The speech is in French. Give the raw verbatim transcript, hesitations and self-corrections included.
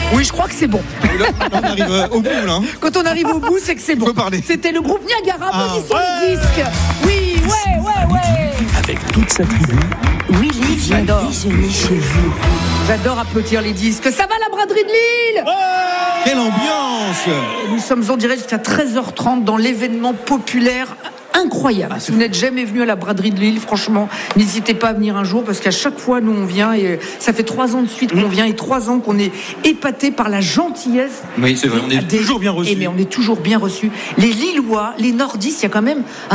Oui, je crois que c'est bon. Là, on arrive euh, au bout, là. Hein. Quand on arrive au bout, c'est que c'est bon. Faut parler. C'était le groupe Niagara, Ah, applaudissons ouais. les disques. Oui, ouais, ouais, ouais. Avec toute sa tribu, Willy vient J'adore. déjeuner chez vous. J'adore applaudir les disques. Ça va la braderie de Lille? Quelle ambiance! Et nous sommes en direct jusqu'à treize heures trente dans l'événement populaire incroyable. Ah, Si vous n'êtes jamais venu à la braderie de Lille, franchement, n'hésitez pas à venir un jour parce qu'à chaque fois, nous, on vient et ça fait trois ans de suite qu'on vient et trois ans qu'on est épaté par la gentillesse. Oui, c'est vrai, on est des- toujours bien reçus. Et mais on est toujours bien reçus. Les Lillois, les Nordistes, il y a quand même un